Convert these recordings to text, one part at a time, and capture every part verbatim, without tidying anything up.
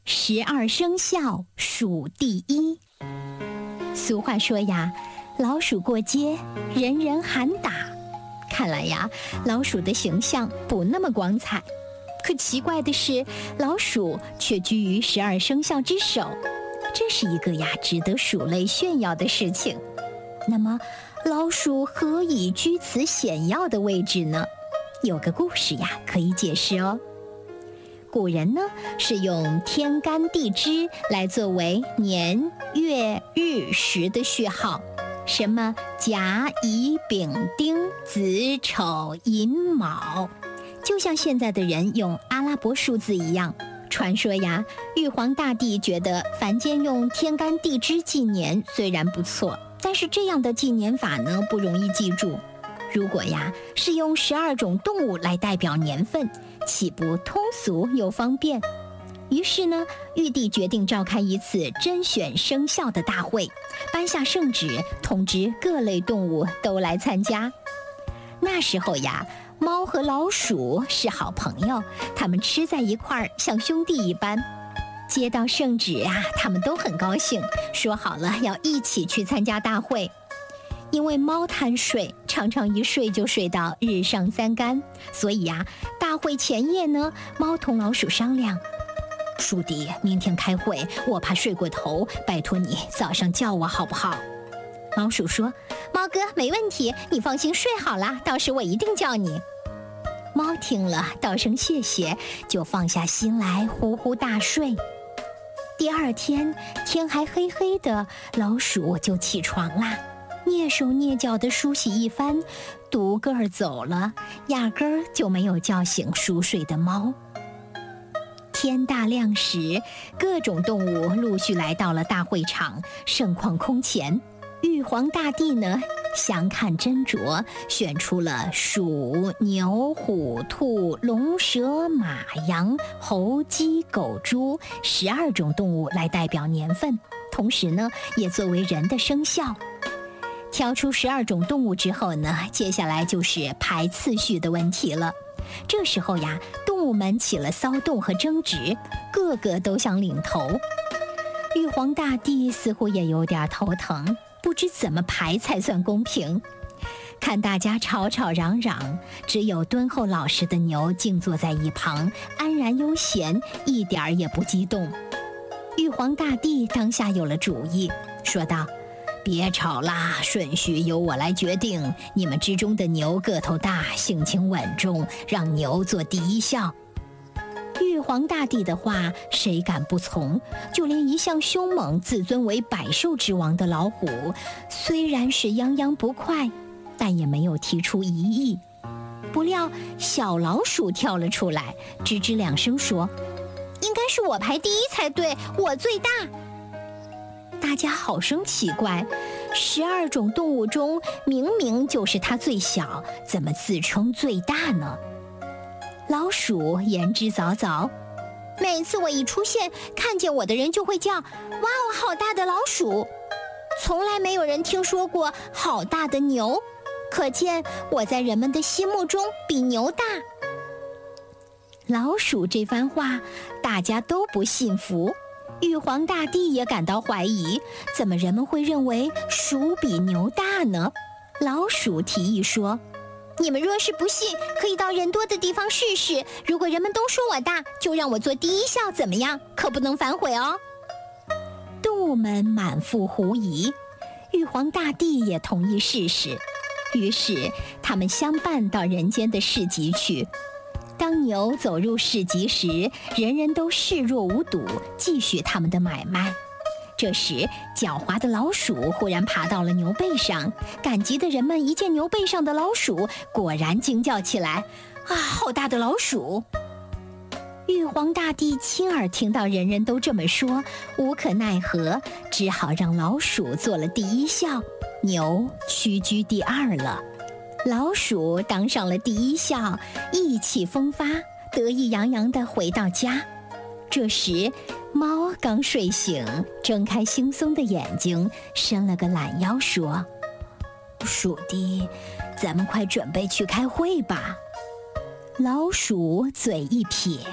十二生肖数第一。俗话说呀，老鼠过街，人人喊打。看来呀，老鼠的形象不那么光彩。可奇怪的是，老鼠却居于十二生肖之首，这是一个呀值得鼠类炫耀的事情。那么，老鼠何以居此显要的位置呢？有个故事呀可以解释哦。古人呢是用天干地支来作为年月日时的序号，什么甲乙丙丁子丑寅卯，就像现在的人用阿拉伯数字一样。传说呀，玉皇大帝觉得凡间用天干地支纪年虽然不错，但是这样的纪年法呢不容易记住。如果呀是用十二种动物来代表年份，岂不通俗又方便？于是呢，玉帝决定召开一次甄选生肖的大会，颁下圣旨，通知各类动物都来参加。那时候呀，猫和老鼠是好朋友，它们吃在一块儿，像兄弟一般。接到圣旨啊，他们都很高兴，说好了要一起去参加大会。因为猫贪睡，常常一睡就睡到日上三竿，所以呀，大会前夜呢，猫同老鼠商量，鼠弟，明天开会，我怕睡过头，拜托你早上叫我好不好？老鼠说，猫哥没问题，你放心睡好啦，到时我一定叫你。猫听了道声谢谢，就放下心来呼呼大睡。第二天天还黑黑的，老鼠就起床啦，蹑手蹑脚地梳洗一番，独个儿走了，压根儿就没有叫醒熟睡的猫。天大亮时，各种动物陆续来到了大会场，盛况空前。玉皇大帝呢，详看斟酌，选出了鼠、牛、虎、兔、龙、蛇、马、羊、猴、鸡、狗、猪十二种动物来代表年份，同时呢，也作为人的生肖。挑出十二种动物之后呢，接下来就是排次序的问题了。这时候呀，动物们起了骚动和争执，个个都想领头。玉皇大帝似乎也有点头疼，不知怎么排才算公平。看大家吵吵嚷嚷，只有敦厚老实的牛静坐在一旁，安然悠闲，一点儿也不激动。玉皇大帝当下有了主意，说道，别吵啦，顺序由我来决定。你们之中的牛个头大，性情稳重，让牛做第一项。玉皇大帝的话谁敢不从？就连一向凶猛、自尊为百兽之王的老虎，虽然是泱泱不快，但也没有提出异议。不料小老鼠跳了出来，吱吱两声说，应该是我排第一才对，我最大。大家好生奇怪，十二种动物中明明就是它最小，怎么自称最大呢？老鼠言之凿凿，每次我一出现，看见我的人就会叫，哇哦，好大的老鼠，从来没有人听说过好大的牛，可见我在人们的心目中比牛大。老鼠这番话大家都不信服，玉皇大帝也感到怀疑，怎么人们会认为鼠比牛大呢？老鼠提议说，你们若是不信，可以到人多的地方试试，如果人们都说我大，就让我做第一项怎么样？可不能反悔哦。动物们满腹狐疑，玉皇大帝也同意试试，于是他们相伴到人间的市集去。当牛走入市集时，人人都视若无睹，继续他们的买卖。这时狡猾的老鼠忽然爬到了牛背上，赶集的人们一见牛背上的老鼠，果然惊叫起来，啊，好大的老鼠！玉皇大帝亲耳听到人人都这么说，无可奈何，只好让老鼠做了第一项，牛屈居第二了。老鼠当上了第一项，意气风发，得意洋洋地回到家。这时猫刚睡醒，睁开惺忪的眼睛，伸了个懒腰说，鼠弟，咱们快准备去开会吧。老鼠嘴一撇，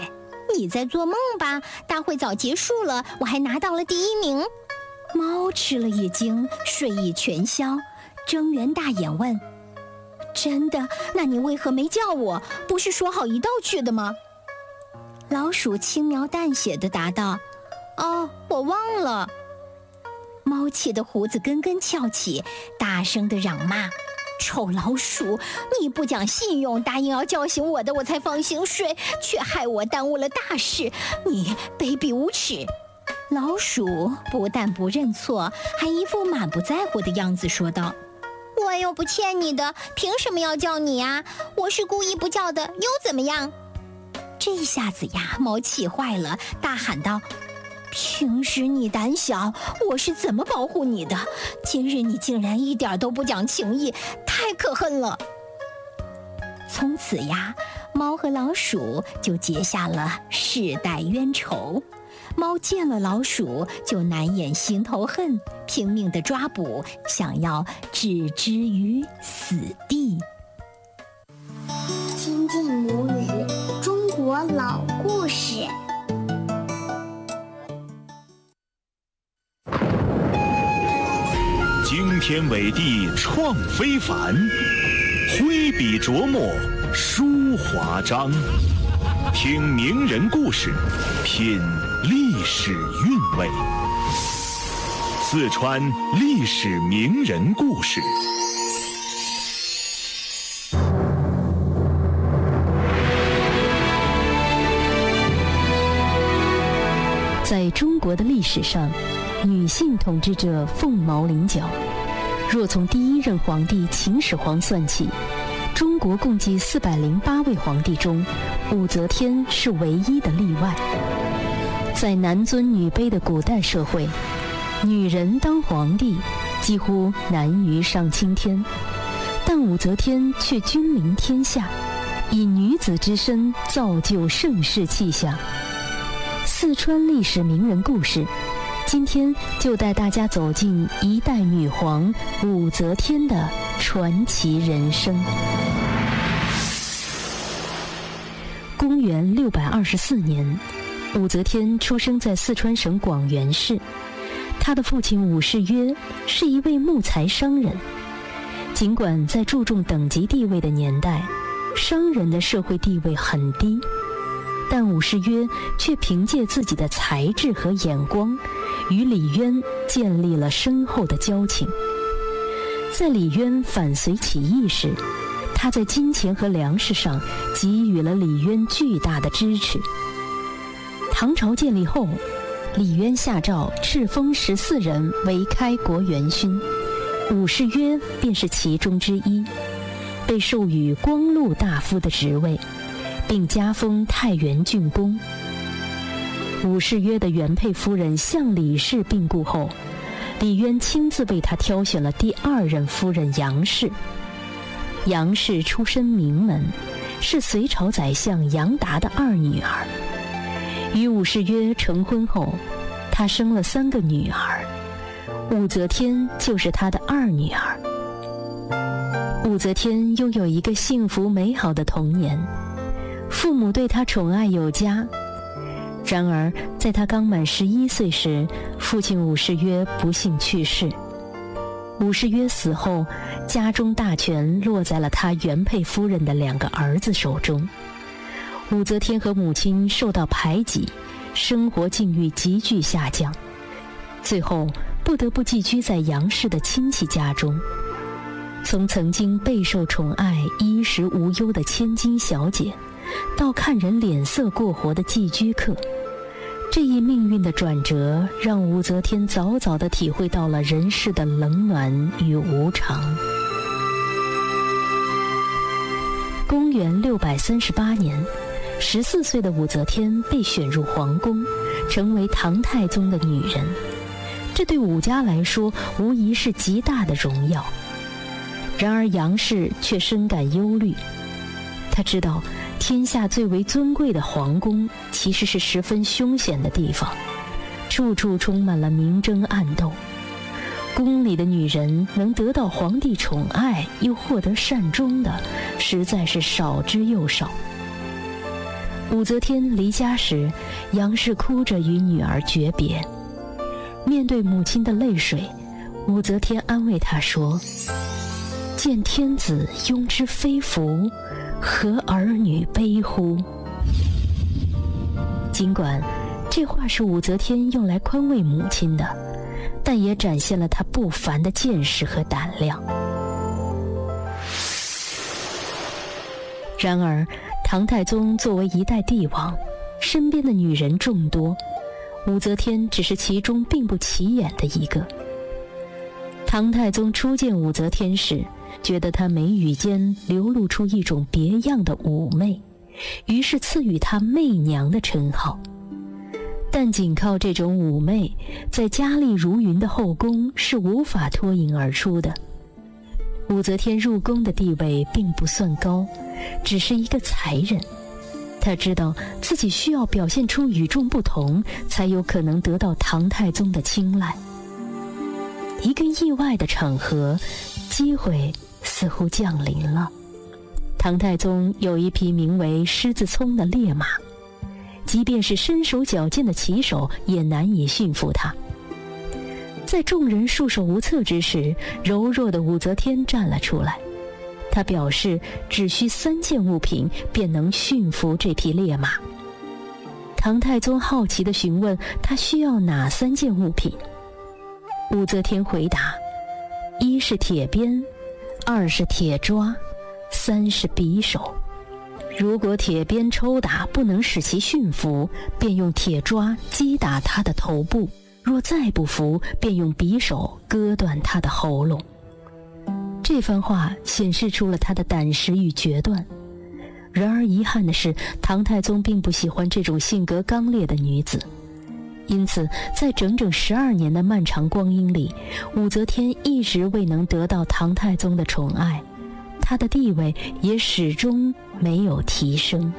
你在做梦吧？大会早结束了，我还拿到了第一名。猫吃了一惊，睡意全消，睁圆大眼问：真的？那你为何没叫我？不是说好一道去的吗？老鼠轻描淡写地答道：哦，我忘了。猫气得胡子根根翘起，大声地嚷骂：臭老鼠，你不讲信用，答应要叫醒我的，我才放心睡，却害我耽误了大事，你卑鄙无耻！老鼠不但不认错，还一副满不在乎的样子说道：我又不欠你的，凭什么要叫你啊？我是故意不叫的，又怎么样？这下子呀，猫气坏了，大喊道：平时你胆小，我是怎么保护你的？今日你竟然一点都不讲情义，太可恨了！从此呀，猫和老鼠就结下了世代冤仇。猫见了老鼠就难掩心头恨，拼命地抓捕，想要置之于死地。 亲近母语，中国老故事。 惊天伟地创非凡，挥笔琢磨书华章。听名人故事，品历史韵味。四川历史名人故事。 在中国的历史上，女性统治者凤毛麟角。若从第一任皇帝秦始皇算起，中国共计四百零八位皇帝中，武则天是唯一的例外。在男尊女卑的古代社会，女人当皇帝几乎难于上青天，但武则天却君临天下，以女子之身造就盛世气象。四川历史名人故事，今天就带大家走进一代女皇武则天的传奇人生。公元六百二十四年，武则天出生在四川省广元市。她的父亲武士约是一位木材商人。尽管在注重等级地位的年代，商人的社会地位很低，但武士约却凭借自己的才智和眼光，与李渊建立了深厚的交情。在李渊反隋起义时，他在金钱和粮食上给予了李渊巨大的支持。唐朝建立后，李渊下诏敕封十四人为开国元勋，武士约便是其中之一，被授予光禄大夫的职位，并加封太原郡公。武士约的原配夫人向李氏病故后，李渊亲自为他挑选了第二任夫人杨氏。杨氏出身名门，是隋朝宰相杨达的二女儿。与武士约成婚后，她生了三个女儿，武则天就是她的二女儿。武则天拥有一个幸福美好的童年，父母对她宠爱有加。然而在她刚满十一岁时，父亲武士约不幸去世。武士约死后，家中大权落在了他原配夫人的两个儿子手中。武则天和母亲受到排挤，生活境遇急剧下降，最后不得不寄居在杨氏的亲戚家中。从曾经备受宠爱、衣食无忧的千金小姐，到看人脸色过活的寄居客，这一命运的转折，让武则天早早地体会到了人世的冷暖与无常。公元六百三十八年，十四岁的武则天被选入皇宫，成为唐太宗的女人。这对武家来说，无疑是极大的荣耀。然而杨氏却深感忧虑，她知道天下最为尊贵的皇宫其实是十分凶险的地方，处处充满了明争暗斗。宫里的女人能得到皇帝宠爱又获得善终的，实在是少之又少。 武则天离家时，杨氏哭着与女儿诀别。面对母亲的泪水，武则天安慰她说：见天子庸之非福，何儿女悲乎？尽管这话是武则天用来宽慰母亲的，但也展现了她不凡的见识和胆量。然而，唐太宗作为一代帝王，身边的女人众多，武则天只是其中并不起眼的一个。唐太宗初见武则天时，觉得她眉宇间流露出一种别样的妩媚，于是赐予她媚娘的称号。但仅靠这种妩媚，在佳丽如云的后宫是无法脱颖而出的。武则天入宫的地位并不算高，只是一个才人。她知道自己需要表现出与众不同，才有可能得到唐太宗的青睐。一个意外的场合，机会似乎降临了。唐太宗有一匹名为狮子聪的烈马，即便是身手矫健的骑手也难以驯服它。在众人束手无策之时，柔弱的武则天站了出来。她表示只需三件物品便能驯服这匹烈马。唐太宗好奇地询问她需要哪三件物品。武则天回答：一是铁鞭，二是铁抓，三是匕首。如果铁鞭抽打不能使其驯服，便用铁抓击打他的头部，若再不服，便用匕首割断他的喉咙。这番话显示出了他的胆识与决断。然而遗憾的是，唐太宗并不喜欢这种性格刚烈的女子，因此在整整十二年的漫长光阴里，武则天一直未能得到唐太宗的宠爱，她的地位也始终没有提升。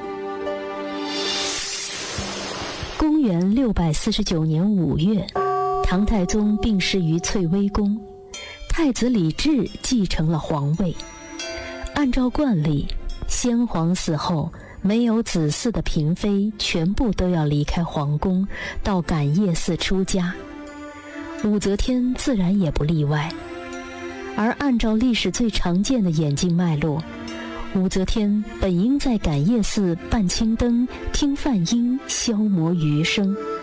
公元六百四十九年五月，唐太宗病逝于翠微宫，太子李治继承了皇位。按照惯例，先皇死后，没有子嗣的嫔妃全部都要离开皇宫，到感业寺出家。武则天自然也不例外。而按照历史最常见的演进脉络，武则天本应在感业寺办青灯，听梵音，消磨余生。